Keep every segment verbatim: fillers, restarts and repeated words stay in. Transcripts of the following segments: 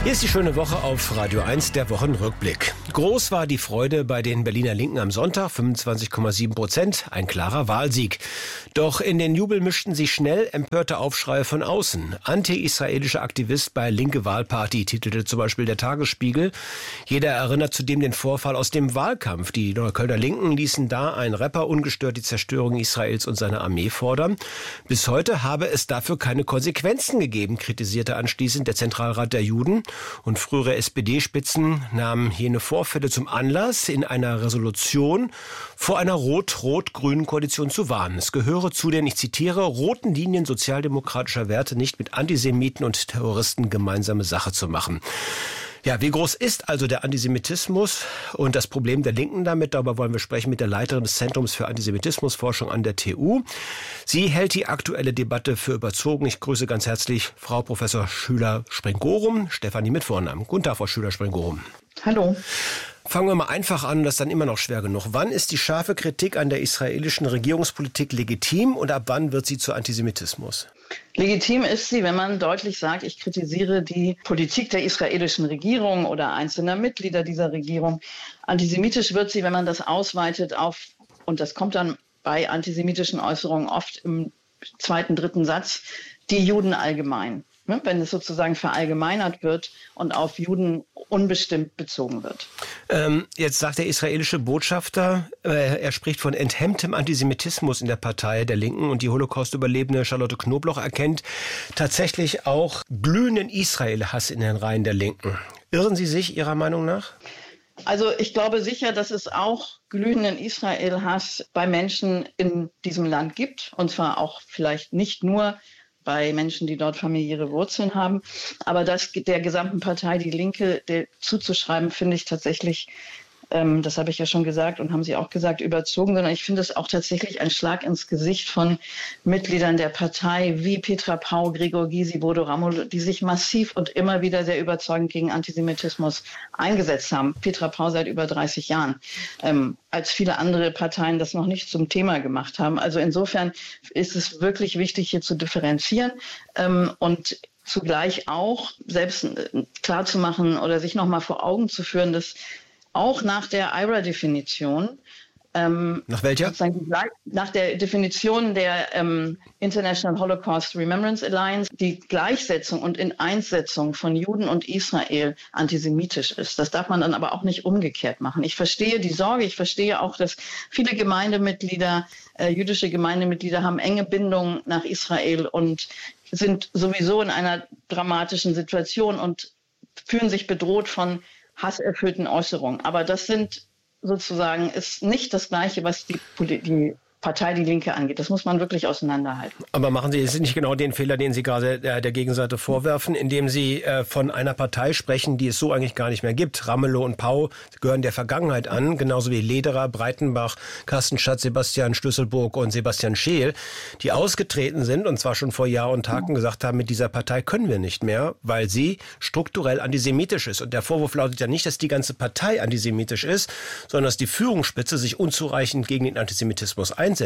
Hier ist die schöne Woche auf Radio eins, der Wochenrückblick. Groß war die Freude bei den Berliner Linken am Sonntag, fünfundzwanzig Komma sieben Prozent, ein klarer Wahlsieg. Doch in den Jubel mischten sich schnell empörte Aufschreie von außen. Anti-israelischer Aktivist bei Linke Wahlparty, titelte zum Beispiel der Tagesspiegel. Jeder erinnert zudem den Vorfall aus dem Wahlkampf. Die Neuköllner Linken ließen da einen Rapper ungestört die Zerstörung Israels und seiner Armee fordern. Bis heute habe es dafür keine Konsequenzen gegeben, kritisierte anschließend der Zentralrat der Juden. Und frühere S P D-Spitzen nahmen jene Vorfälle zum Anlass, in einer Resolution vor einer rot-rot-grünen Koalition zu warnen. Es gehöre zu den, ich zitiere, roten Linien sozialdemokratischer Werte nicht mit Antisemiten und Terroristen gemeinsame Sache zu machen. Ja, wie groß ist also der Antisemitismus und das Problem der Linken damit? Darüber wollen wir sprechen mit der Leiterin des Zentrums für Antisemitismusforschung an der T U. Sie hält die aktuelle Debatte für überzogen. Ich grüße ganz herzlich Frau Professor Schüler-Springorum, Stefanie mit Vornamen. Guten Tag, Frau Schüler-Springorum. Hallo. Fangen wir mal einfach an, das ist dann immer noch schwer genug. Wann ist die scharfe Kritik an der israelischen Regierungspolitik legitim und ab wann wird sie zu Antisemitismus? Legitim ist sie, wenn man deutlich sagt, ich kritisiere die Politik der israelischen Regierung oder einzelner Mitglieder dieser Regierung. Antisemitisch wird sie, wenn man das ausweitet auf, und das kommt dann bei antisemitischen Äußerungen oft im zweiten, dritten Satz, die Juden allgemein. Wenn es sozusagen verallgemeinert wird und auf Juden unbestimmt bezogen wird. Ähm, jetzt sagt der israelische Botschafter, äh, er spricht von enthemmtem Antisemitismus in der Partei der Linken und die Holocaust-Überlebende Charlotte Knobloch erkennt tatsächlich auch glühenden Israel-Hass in den Reihen der Linken. Irren Sie sich Ihrer Meinung nach? Also ich glaube sicher, dass es auch glühenden Israel-Hass bei Menschen in diesem Land gibt. Und zwar auch vielleicht nicht nur bei Menschen, die dort familiäre Wurzeln haben. Aber das der gesamten Partei, die Linke, der, zuzuschreiben, finde ich tatsächlich, ähm, das habe ich ja schon gesagt und haben Sie auch gesagt, überzogen, sondern ich finde es auch tatsächlich ein Schlag ins Gesicht von Mitgliedern der Partei wie Petra Pau, Gregor Gysi, Bodo Ramelow, die sich massiv und immer wieder sehr überzeugend gegen Antisemitismus eingesetzt haben. Petra Pau seit über dreißig Jahren, ähm, als viele andere Parteien das noch nicht zum Thema gemacht haben. Also insofern ist es wirklich wichtig, hier zu differenzieren ähm, und zugleich auch selbst äh, klarzumachen oder sich nochmal vor Augen zu führen, dass auch nach der I R A-Definition, ähm, nach welcher? Nach der Definition der ähm, International Holocaust Remembrance Alliance, die Gleichsetzung und Ineinsetzung von Juden und Israel antisemitisch ist. Das darf man dann aber auch nicht umgekehrt machen. Ich verstehe die Sorge, ich verstehe auch, dass viele Gemeindemitglieder, äh, jüdische Gemeindemitglieder haben enge Bindungen nach Israel und sind sowieso in einer dramatischen Situation und fühlen sich bedroht von hasserfüllten Äußerungen. Aber das sind sozusagen, ist nicht das Gleiche, was die, die Partei Die Linke angeht. Das muss man wirklich auseinanderhalten. Aber machen Sie jetzt nicht genau den Fehler, den Sie gerade der, der Gegenseite vorwerfen, indem Sie äh, von einer Partei sprechen, die es so eigentlich gar nicht mehr gibt. Ramelow und Pau gehören der Vergangenheit an, genauso wie Lederer, Breitenbach, Carsten Schatz, Sebastian Schlüsselburg und Sebastian Scheel, die ausgetreten sind und zwar schon vor Jahr und Tag und gesagt haben, mit dieser Partei können wir nicht mehr, weil sie strukturell antisemitisch ist. Und der Vorwurf lautet ja nicht, dass die ganze Partei antisemitisch ist, sondern dass die Führungsspitze sich unzureichend gegen den Antisemitismus einsetzt.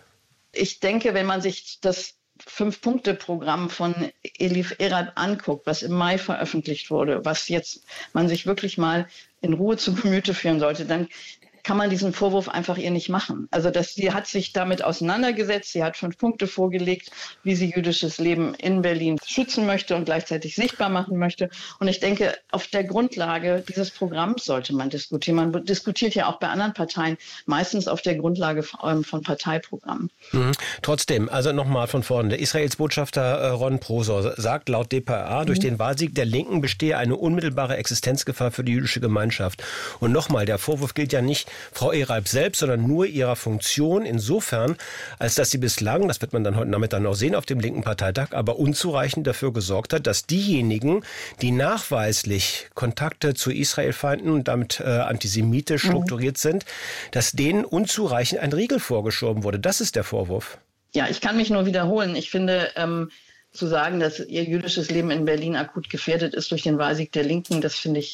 Ich denke, wenn man sich das Fünf-Punkte-Programm von Elif Erat anguckt, was im Mai veröffentlicht wurde, was jetzt man sich wirklich mal in Ruhe zu Gemüte führen sollte, dann kann man diesen Vorwurf einfach ihr nicht machen. Also das, sie hat sich damit auseinandergesetzt, sie hat fünf Punkte vorgelegt, wie sie jüdisches Leben in Berlin schützen möchte und gleichzeitig sichtbar machen möchte. Und ich denke, auf der Grundlage dieses Programms sollte man diskutieren. Man diskutiert ja auch bei anderen Parteien meistens auf der Grundlage von Parteiprogrammen. Mhm. Trotzdem, also nochmal von vorne. Der Israels Botschafter Ron Prosor sagt laut D P A, mhm. durch den Wahlsieg der Linken bestehe eine unmittelbare Existenzgefahr für die jüdische Gemeinschaft. Und nochmal, der Vorwurf gilt ja nicht Frau Ereib selbst, sondern nur ihrer Funktion insofern, als dass sie bislang, das wird man dann heute Nachmittag noch sehen auf dem linken Parteitag, aber unzureichend dafür gesorgt hat, dass diejenigen, die nachweislich Kontakte zu Israelfeinden und damit äh, antisemitisch strukturiert sind, dass denen unzureichend ein Riegel vorgeschoben wurde. Das ist der Vorwurf. Ja, ich kann mich nur wiederholen. Ich finde, ähm, zu sagen, dass ihr jüdisches Leben in Berlin akut gefährdet ist durch den Wahlsieg der Linken, das finde ich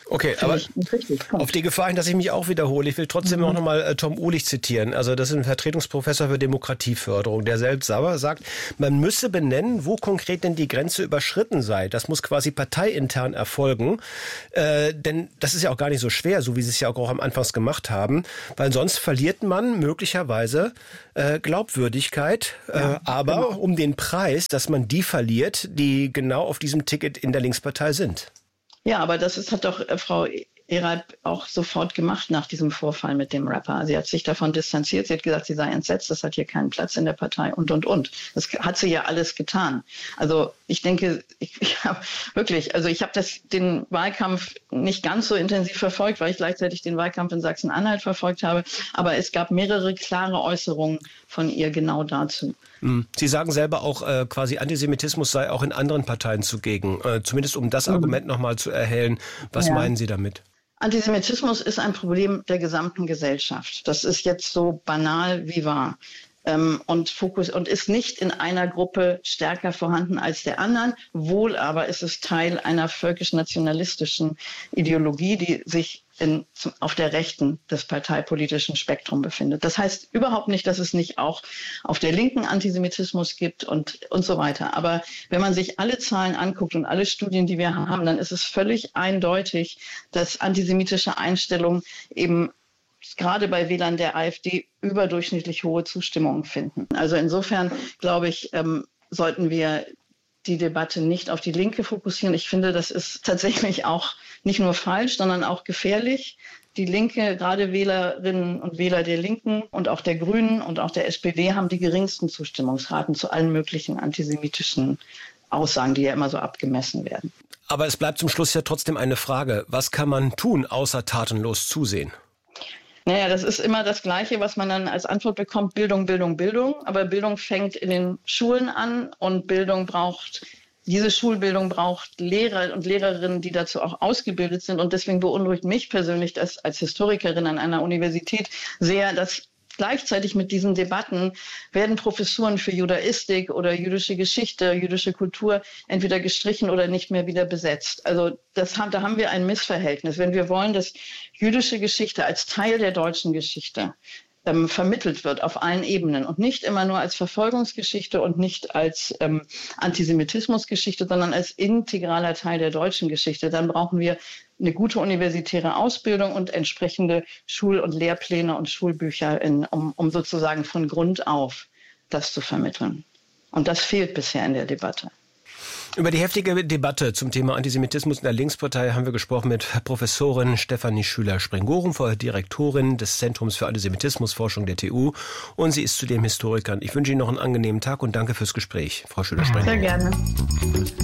Okay, aber auf die Gefahr hin, dass ich mich auch wiederhole, ich will trotzdem mhm. auch nochmal äh, Tom Uhlich zitieren. Also das ist ein Vertretungsprofessor für Demokratieförderung, der selbst sauer sagt, man müsse benennen, wo konkret denn die Grenze überschritten sei. Das muss quasi parteiintern erfolgen. Äh, denn das ist ja auch gar nicht so schwer, so wie Sie es ja auch am Anfang gemacht haben. Weil sonst verliert man möglicherweise äh, Glaubwürdigkeit. Ja, äh, aber genau. um den Preis, dass man die verliert, die genau auf diesem Ticket in der Linkspartei sind. Ja, aber das ist, hat doch äh, Frau Ereib auch sofort gemacht nach diesem Vorfall mit dem Rapper. Sie hat sich davon distanziert. Sie hat gesagt, sie sei entsetzt. Das hat hier keinen Platz in der Partei und, und, und. Das hat sie ja alles getan. Also ich denke, ich, ich habe wirklich, also ich habe das den Wahlkampf nicht ganz so intensiv verfolgt, weil ich gleichzeitig den Wahlkampf in Sachsen-Anhalt verfolgt habe. Aber es gab mehrere klare Äußerungen von ihr genau dazu. Sie sagen selber auch, äh, quasi Antisemitismus sei auch in anderen Parteien zugegen. Äh, zumindest um das mhm. Argument nochmal zu erhellen. Was ja. meinen Sie damit? Antisemitismus ist ein Problem der gesamten Gesellschaft. Das ist jetzt so banal wie wahr. Ähm, und, Fokus, und ist nicht in einer Gruppe stärker vorhanden als der anderen. Wohl aber ist es Teil einer völkisch-nationalistischen Ideologie, die sich in, auf der Rechten des parteipolitischen Spektrums befindet. Das heißt überhaupt nicht, dass es nicht auch auf der Linken Antisemitismus gibt und, und so weiter. Aber wenn man sich alle Zahlen anguckt und alle Studien, die wir haben, dann ist es völlig eindeutig, dass antisemitische Einstellungen eben gerade bei Wählern der AfD überdurchschnittlich hohe Zustimmung finden. Also insofern, glaube ich, ähm, sollten wir die Debatte nicht auf die Linke fokussieren. Ich finde, das ist tatsächlich auch nicht nur falsch, sondern auch gefährlich. Die Linke, gerade Wählerinnen und Wähler der Linken und auch der Grünen und auch der S P D haben die geringsten Zustimmungsraten zu allen möglichen antisemitischen Aussagen, die ja immer so abgemessen werden. Aber es bleibt zum Schluss ja trotzdem eine Frage. Was kann man tun, außer tatenlos zusehen? Naja, das ist immer das Gleiche, was man dann als Antwort bekommt, Bildung, Bildung, Bildung. Aber Bildung fängt in den Schulen an und Bildung braucht, diese Schulbildung braucht Lehrer und Lehrerinnen, die dazu auch ausgebildet sind. Und deswegen beunruhigt mich persönlich das als Historikerin an einer Universität sehr, dass gleichzeitig mit diesen Debatten werden Professuren für Judaistik oder jüdische Geschichte, jüdische Kultur entweder gestrichen oder nicht mehr wieder besetzt. Also das haben, da haben wir ein Missverhältnis. Wenn wir wollen, dass jüdische Geschichte als Teil der deutschen Geschichte ähm, vermittelt wird auf allen Ebenen und nicht immer nur als Verfolgungsgeschichte und nicht als ähm, Antisemitismusgeschichte, sondern als integraler Teil der deutschen Geschichte, dann brauchen wir eine gute universitäre Ausbildung und entsprechende Schul- und Lehrpläne und Schulbücher, in, um, um sozusagen von Grund auf das zu vermitteln. Und das fehlt bisher in der Debatte. Über die heftige Debatte zum Thema Antisemitismus in der Linkspartei haben wir gesprochen mit Professorin Stefanie Schüler-Springorum, vorher Direktorin des Zentrums für Antisemitismusforschung der T U. Und sie ist zudem Historikerin. Ich wünsche Ihnen noch einen angenehmen Tag und danke fürs Gespräch, Frau Schüler-Springorum. Sehr gerne.